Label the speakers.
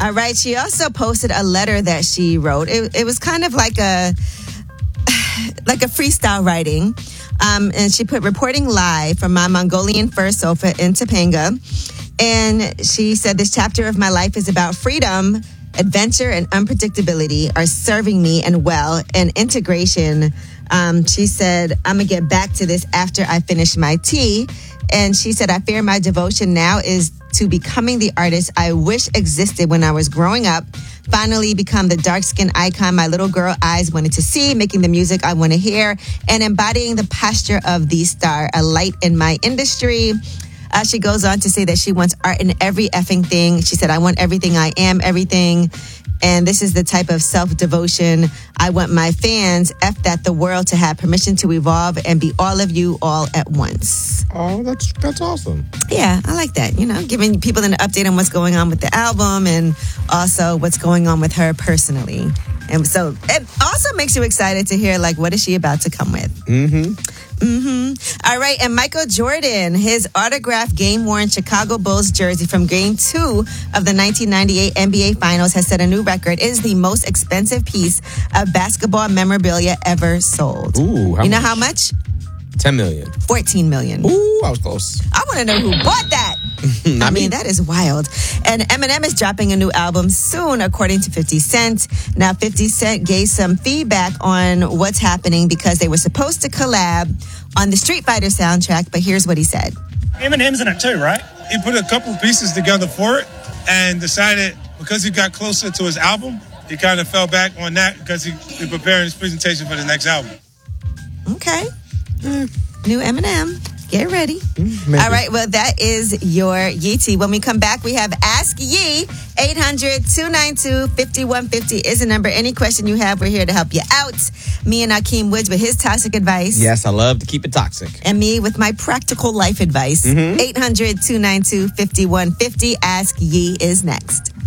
Speaker 1: All right. She also posted a letter that she wrote. It was kind of like a freestyle writing. And she put reporting live from my Mongolian fur sofa in Topanga. And she said, this chapter of my life is about freedom, adventure, and unpredictability are serving me and well, and integration. She said, I'm going to get back to this after I finish my tea. And she said, I fear my devotion now is to becoming the artist I wish existed when I was growing up. Finally become the dark-skinned icon my little girl eyes wanted to see, making the music I want to hear, and embodying the posture of the star, a light in my industry. She goes on to say that she wants art in every effing thing. She said, I want everything I am, everything. And this is the type of self-devotion I want my fans, F that the world, to have permission to evolve and be all of you all at once.
Speaker 2: Oh, that's awesome.
Speaker 1: Yeah, I like that. Giving people an update on what's going on with the album and also what's going on with her personally. And so it also makes you excited to hear, what is she about to come with? All right, and Michael Jordan, his autographed game-worn Chicago Bulls jersey from Game 2 of the 1998 NBA Finals has set a new record. It is the most expensive piece of basketball memorabilia ever sold.
Speaker 2: Ooh,
Speaker 1: how much?
Speaker 2: $10 million.
Speaker 1: $14 million.
Speaker 2: Ooh, I was close.
Speaker 1: I want to know who bought that. I mean, that is wild. And Eminem is dropping a new album soon, according to 50 Cent. Now, 50 Cent gave some feedback on what's happening because they were supposed to collab on the Street Fighter soundtrack, but here's what he said.
Speaker 3: Eminem's in it too, right? He put a couple pieces together for it and decided because he got closer to his album, he kind of fell back on that because he's preparing his presentation for the next album.
Speaker 1: Okay. New Eminem. Get ready.
Speaker 2: Maybe.
Speaker 1: All right. Well, that is your Yeetie. When we come back, we have Ask Yee. 800-292-5150 is the number. Any question you have, we're here to help you out. Me and Akeem Woods with his toxic advice.
Speaker 2: Yes, I love to keep it toxic.
Speaker 1: And me with my practical life advice. 800-292-5150. Ask Yee is next.